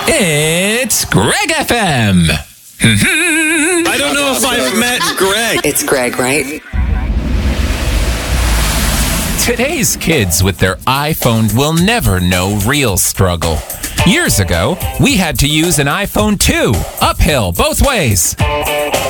It's Greg FM. I don't know if I've met Greg. It's Greg, right? Today's kids with their iPhone will never know real struggle. Years ago, we had to use an iPhone 2, uphill, both ways.